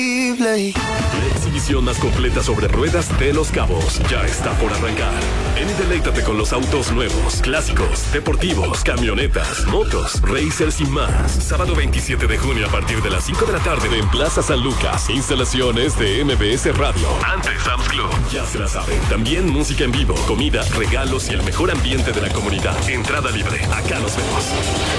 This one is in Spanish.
La exhibición más completa sobre ruedas de Los Cabos ya está por arrancar. Ven y deleítate con los autos nuevos, clásicos, deportivos, camionetas, motos, racers y más. Sábado 27 de junio a partir de las 5 de la tarde en Plaza San Lucas. Instalaciones de MBS Radio. Antes Sam's Club. Ya se la saben. También música en vivo, comida, regalos y el mejor ambiente de la comunidad. Entrada libre. Acá nos vemos.